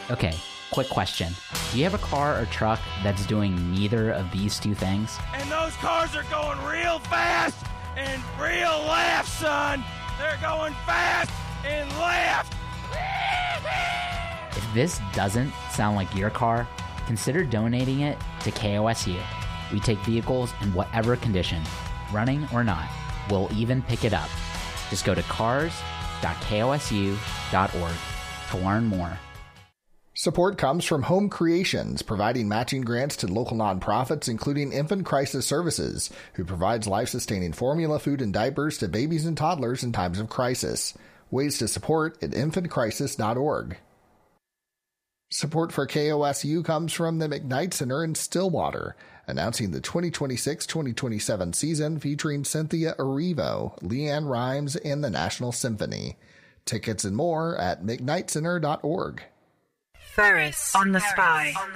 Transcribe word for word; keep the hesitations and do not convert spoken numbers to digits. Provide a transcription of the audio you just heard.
Okay, quick question. Do you have a car or truck that's doing neither of these two things? And those cars are going real fast and real left, son. They're going fast and left. If this doesn't sound like your car, consider donating it to K O S U. We take vehicles in whatever condition, running or not. We'll even pick it up. Just go to cars dot k o s u dot org to learn more. Support comes from Home Creations, providing matching grants to local nonprofits, including Infant Crisis Services, who provides life-sustaining formula, food, and diapers to babies and toddlers in times of crisis. Ways to support at infant crisis dot org. Support for K O S U comes from the McKnight Center in Stillwater, announcing the twenty twenty-six twenty twenty-seven season featuring Cynthia Erivo, Leanne Rimes, and the National Symphony. Tickets and more at mcknight center dot org. Ferris on the Spy.